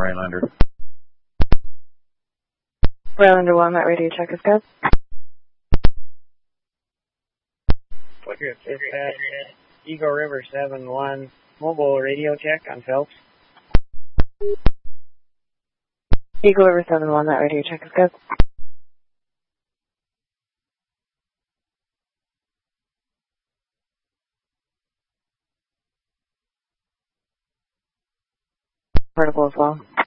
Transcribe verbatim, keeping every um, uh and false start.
Rylander. Rylander one, that radio check is good. Flicker dispatch, Eagle River seven one, mobile radio check on Phelps. Eagle River seven one, that radio check is good. Portable as well.